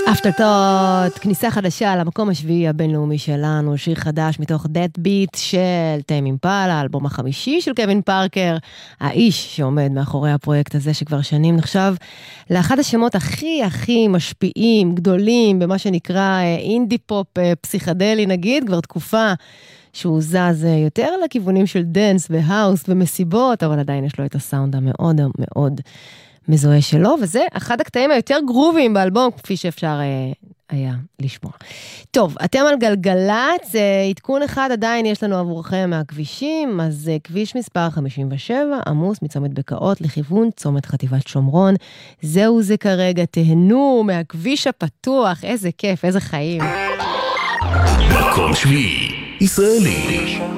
Afterthought, כניסה חדשה למקום השביעי הבינלאומי שלנו, שיר חדש מתוך Dead Beat של טיימ אימפאלה, האלבום החמישי של קווין פארקר, האיש שעומד מאחורי הפרויקט הזה שכבר שנים נחשב לאחד השמות הכי משפיעים, גדולים, במה שנקרא אינדי פופ פסיכדלי נגיד, כבר תקופה שהוא זז יותר לכיוונים של דנס והאוס ומסיבות, אבל עדיין יש לו את הסאונד המאוד מאוד מזוהה שלו, וזה אחד הקטעים היותר גרוביים באלבום, כפי שאפשר היה לשמוע. טוב, אתם על גלגלץ, עדכון אחד עדיין יש לנו עבורכם מהכבישים, אז כביש מספר 57, עמוס מצומת בקעות לכיוון צומת חטיבת שומרון, זהו זה כרגע, תהנו מהכביש הפתוח, איזה כיף, איזה חיים. מקום שביעי, ישראלי.